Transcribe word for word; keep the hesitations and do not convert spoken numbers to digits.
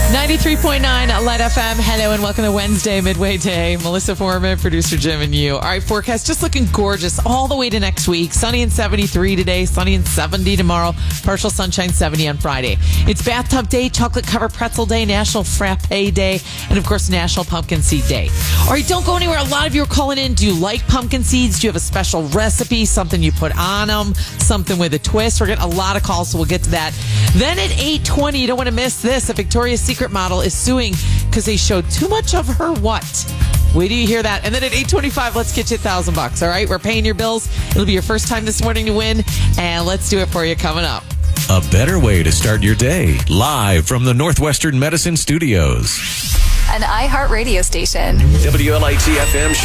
ninety-three point nine Light F M. Hello and welcome to Wednesday, Midway Day. Melissa Foreman, producer Jim and you. All right, forecast just looking gorgeous all the way to next week. Sunny and seventy-three today, sunny and seventy tomorrow. Partial sunshine, seventy on Friday. It's Bathtub Day, Chocolate Covered Pretzel Day, National Frappe Day, and of course, National Pumpkin Seed Day. All right, don't go anywhere. A lot of you are calling in. Do you like pumpkin seeds? Do you have a special recipe, something you put on them, something with a twist? We're getting a lot of calls, so we'll get to that. Then at eight twenty, you don't want to miss this. A Victoria's Secret model is suing because they showed too much of her what? Wait till you hear that. And then at eight twenty-five, let's get you a thousand bucks. All right, we're paying your bills. It'll be your first time this morning to win, and let's do it for you coming up. A better way to start your day. Live from the Northwestern Medicine Studios. An iHeart radio station. W L I T F M.